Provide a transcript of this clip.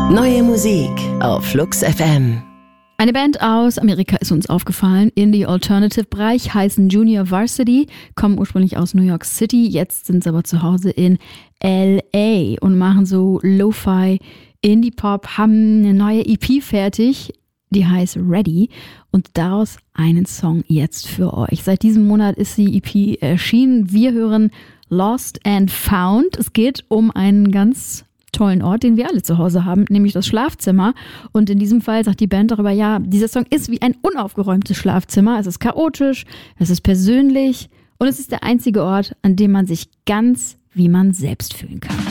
Neue Musik auf Flux FM. Eine Band aus Amerika ist uns aufgefallen. Indie-Alternative-Bereich, heißen Junior Varsity, kommen ursprünglich aus New York City. Jetzt sind sie aber zu Hause in L.A. und machen so Lo-Fi Indie-Pop, haben eine neue EP fertig, die heißt Ready, und daraus einen Song jetzt für euch. Seit diesem Monat ist die EP erschienen. Wir hören Lost and Found. Es geht um einen ganz tollen Ort, den wir alle zu Hause haben, nämlich das Schlafzimmer. Und in diesem Fall sagt die Band darüber, ja, dieser Song ist wie ein unaufgeräumtes Schlafzimmer. Es ist chaotisch, es ist persönlich und es ist der einzige Ort, an dem man sich ganz wie man selbst fühlen kann.